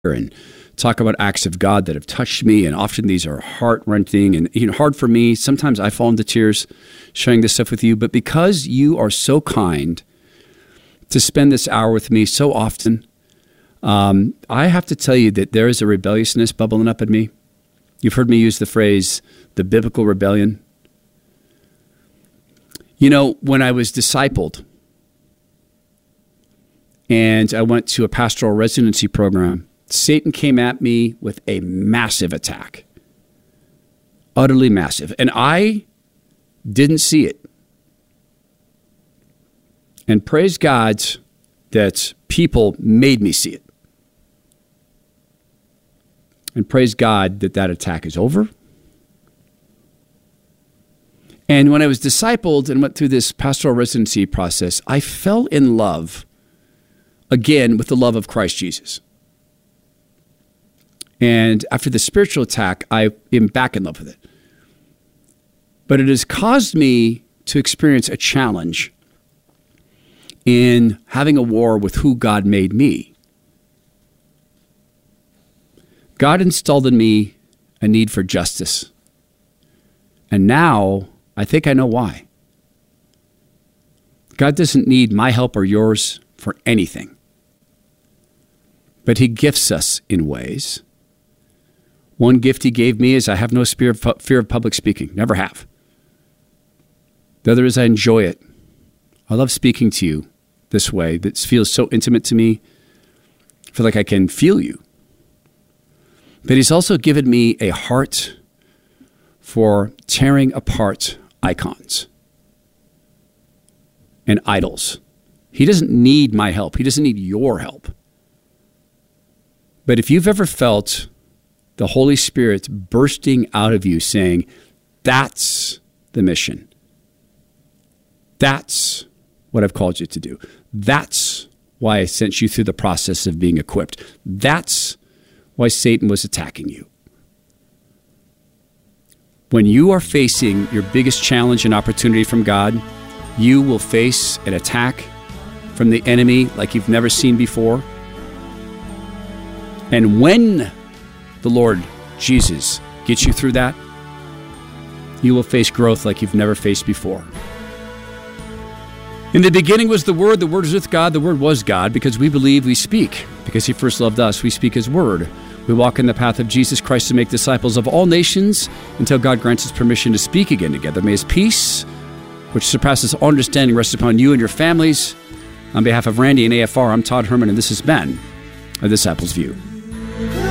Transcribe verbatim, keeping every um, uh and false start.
and talk about acts of God that have touched me, and often these are heart-wrenching and you know hard for me. Sometimes I fall into tears sharing this stuff with you, but because you are so kind to spend this hour with me so often, um, I have to tell you that there is a rebelliousness bubbling up in me. You've heard me use the phrase, the biblical rebellion. You know, when I was discipled and I went to a pastoral residency program, Satan came at me with a massive attack, utterly massive. And I didn't see it. And praise God that people made me see it. And praise God that that attack is over. And when I was discipled and went through this pastoral residency process, I fell in love again with the love of Christ Jesus. And after the spiritual attack, I am back in love with it. But it has caused me to experience a challenge in having a war with who God made me. God installed in me a need for justice. And now I think I know why. God doesn't need my help or yours for anything. But he gifts us in ways. One gift he gave me is I have no fear of, fear of public speaking. Never have. The other is I enjoy it. I love speaking to you this way. That feels so intimate to me. I feel like I can feel you. But he's also given me a heart for tearing apart icons and idols. He doesn't need my help. He doesn't need your help. But if you've ever felt the Holy Spirit bursting out of you saying, that's the mission. That's what I've called you to do. That's why I sent you through the process of being equipped. That's why Satan was attacking you. When you are facing your biggest challenge and opportunity from God, you will face an attack from the enemy like you've never seen before. And when the Lord Jesus gets you through that, you will face growth like you've never faced before. In the beginning was the Word, the Word was with God, the Word was God, because we believe we speak. Because he first loved us, we speak his word. We walk in the path of Jesus Christ to make disciples of all nations until God grants us permission to speak again together. May his peace, which surpasses all understanding, rest upon you and your families. On behalf of Randy and A F R, I'm Todd Herman, and this has been A Disciple's View.